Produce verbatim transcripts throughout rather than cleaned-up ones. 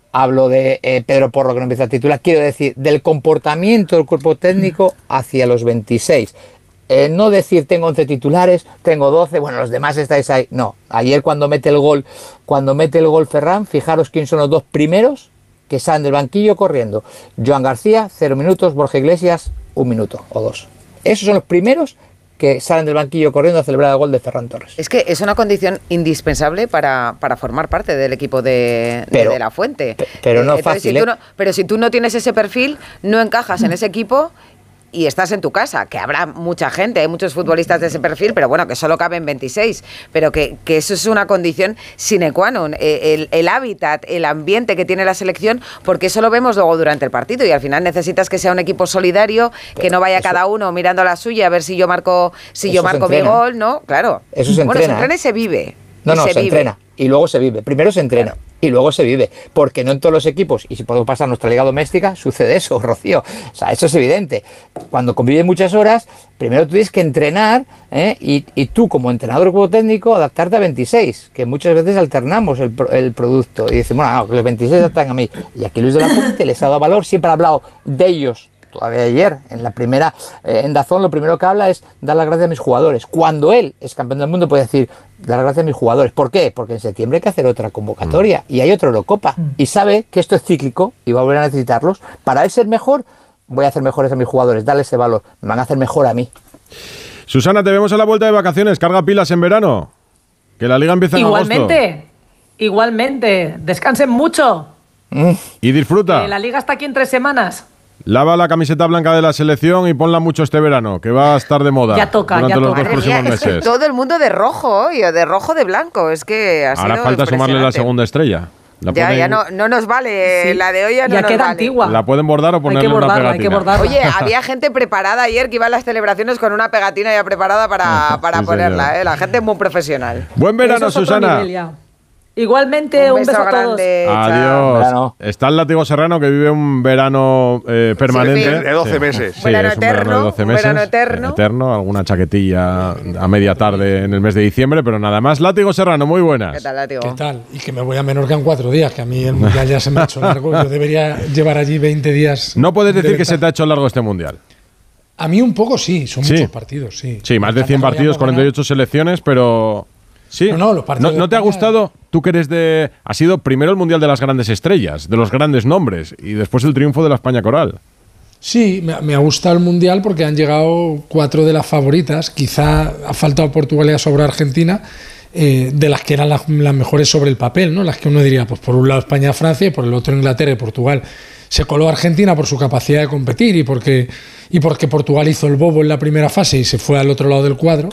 hablo de eh, Pedro Porro, que no empieza a titular, quiero decir, del comportamiento del cuerpo técnico hacia los veintiséis. Eh, no decir tengo once titulares, tengo doce, bueno, los demás estáis ahí. No, ayer cuando mete el gol, cuando mete el gol Ferran, fijaros quién son los dos primeros que salen del banquillo corriendo. Joan García, cero minutos, Borja Iglesias, un minuto o dos. Esos son los primeros que salen del banquillo corriendo a celebrar el gol de Ferran Torres. Es que es una condición indispensable para, para formar parte del equipo de, pero, de, de la Fuente. Pero no es Entonces, fácil, si ¿eh? tú no, pero si tú no tienes ese perfil, no encajas en ese equipo y estás en tu casa, que habrá mucha gente, hay muchos futbolistas de ese perfil, pero bueno, que solo caben veintiséis, pero que, que eso es una condición sine qua non, el, el hábitat, el ambiente que tiene la selección, porque eso lo vemos luego durante el partido y al final necesitas que sea un equipo solidario, pero que no vaya eso, cada uno mirando a la suya a ver si yo marco si yo marco mi gol, ¿no? Claro. Eso se bueno, entrena. se entrena y se vive. No, no, se, se vive. entrena y luego se vive. Primero se entrena. Claro. Y luego se vive, porque no en todos los equipos, y si podemos pasar a nuestra liga doméstica, sucede eso, Rocío. O sea, eso es evidente. Cuando convives muchas horas, primero tú tienes que entrenar, ¿eh? y, y tú como entrenador del cuerpo técnico, adaptarte a veintiséis, que muchas veces alternamos el, el producto, y decimos, bueno, no, que los veintiséis adaptan a mí. Y aquí Luis de la Fuente les ha dado valor, siempre ha hablado de ellos. Todavía ayer, en la primera, eh, en Dazón, lo primero que habla es dar las gracias a mis jugadores. Cuando él es campeón del mundo puede decir, dar las gracias a mis jugadores. ¿Por qué? Porque en septiembre hay que hacer otra convocatoria mm. y hay otra Eurocopa. Mm. Y sabe que esto es cíclico y va a volver a necesitarlos. Para él ser mejor, voy a hacer mejores a mis jugadores, darle ese valor. Me van a hacer mejor a mí. Susana, te vemos a la vuelta de vacaciones. Carga pilas en verano. Que la liga empieza en igualmente, agosto. Igualmente, igualmente. Descansen mucho. Mm. Y disfruta. Que la liga está aquí en tres semanas. Lava la camiseta blanca de la selección y ponla mucho este verano, que va a estar de moda. Ya toca, durante ya los toca. dos próximos Mía, meses. Es que todo el mundo de rojo hoy, o de rojo de blanco. Es que ha Ahora sido falta sumarle la segunda estrella. La ya, ponen... ya no, no nos vale, sí. La de hoy ya no ya nos queda vale. Antigua. La pueden bordar o ponerle bordarla, una pegatina. Hay que bordarla. Oye, había gente preparada ayer que iba a las celebraciones con una pegatina ya preparada para, para sí, ponerla, ¿eh? La gente es muy profesional. Buen verano, Susana. Igualmente, un, un beso, beso a todos. Grande, adiós. Chao. Está el Látigo Serrano que vive un verano eh, permanente. Sí, de doce meses. Sí, verano es un eterno, verano de doce meses. Verano eterno. Eterno, alguna chaquetilla a media tarde en el mes de diciembre, pero nada más. Látigo Serrano, muy buenas. ¿Qué tal, Látigo? ¿Qué tal? Y que me voy a Menorca en cuatro días, que a mí el mundial ya se me ha hecho largo. Yo debería llevar allí veinte días. No puedes decir que se te ha hecho largo este mundial. A mí un poco sí, son sí. muchos partidos, sí. Sí, más de cien partidos, cuarenta y ocho selecciones, pero... Sí. No, no, los partidos ¿No, ¿no te ha gustado? Tú que eres de... Ha sido primero el Mundial de las grandes estrellas, de los grandes nombres, y después el triunfo de la España Coral. Sí, me, me ha gustado el Mundial porque han llegado cuatro de las favoritas. Quizá ha faltado Portugal y sobre Argentina, eh, de las que eran las, las mejores sobre el papel, ¿no? Las que uno diría, pues por un lado España, Francia, y por el otro Inglaterra y Portugal. Se coló Argentina por su capacidad de competir y porque, y porque Portugal hizo el bobo en la primera fase y se fue al otro lado del cuadro.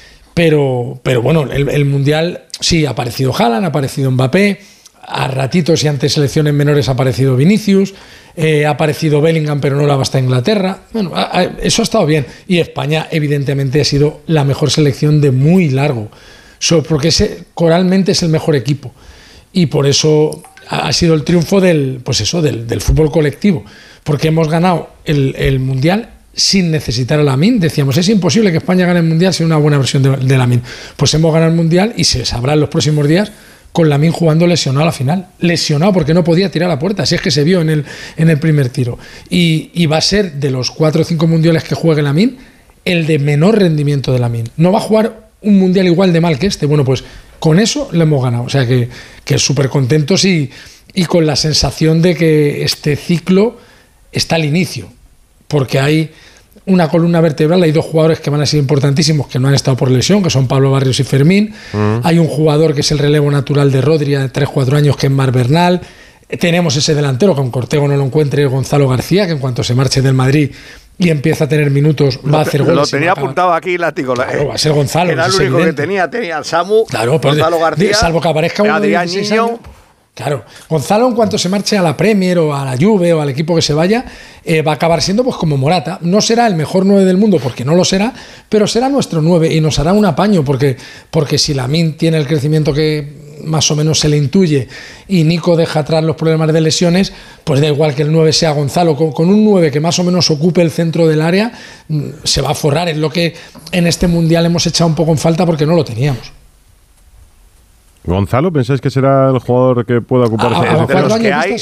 Pero, pero bueno, el, el Mundial sí ha aparecido Haaland, ha aparecido Mbappé, a ratitos y ante selecciones menores ha aparecido Vinicius, eh, ha aparecido Bellingham, pero no la basta Inglaterra. Bueno, a, a, eso ha estado bien. Y España, evidentemente, ha sido la mejor selección de muy largo, so, porque ese, coralmente es el mejor equipo. Y por eso ha, ha sido el triunfo del, pues eso, del, del fútbol colectivo, porque hemos ganado el, el Mundial sin necesitar a Lamine. Decíamos, es imposible que España gane el Mundial sin una buena versión de, de Lamine. Pues hemos ganado el Mundial y se sabrá en los próximos días con Lamine jugando lesionado a la final. Lesionado porque no podía tirar a la puerta, si es que se vio en el, en el primer tiro. Y, y va a ser de los cuatro o cinco mundiales que juegue Lamine, el de menor rendimiento de Lamine. No va a jugar un Mundial igual de mal que este. Bueno, pues con eso le hemos ganado. O sea que, que súper contentos y, y con la sensación de que este ciclo está al inicio. Porque hay una columna vertebral, hay dos jugadores que van a ser importantísimos que no han estado por lesión, que son Pablo Barrios y Fermín. Mm. Hay un jugador que es el relevo natural de Rodri de tres cuatro años, que es Marc Bernal. Tenemos ese delantero que aunque Ortego no lo encuentre, Gonzalo García, que en cuanto se marche del Madrid y empieza a tener minutos, va lo, a hacer goles. Lo tenía apuntado aquí, Látigo. Claro, va a ser Gonzalo. Era el único evidente. que tenía, tenía al Samu, claro, Gonzalo García, de, salvo que aparezca un Adrián Niño. Claro, Gonzalo en cuanto se marche a la Premier o a la Juve o al equipo que se vaya, eh, va a acabar siendo pues como Morata. No será el mejor nueve del mundo porque no lo será, pero será nuestro nueve y nos hará un apaño porque, porque si Lamine tiene el crecimiento que más o menos se le intuye y Nico deja atrás los problemas de lesiones, pues da igual que el nueve sea Gonzalo. Con, con un nueve que más o menos ocupe el centro del área, se va a forrar. Es lo que en este Mundial hemos echado un poco en falta porque no lo teníamos. ¿Gonzalo pensáis que será el jugador que pueda ocuparse? Ah, de los que hay,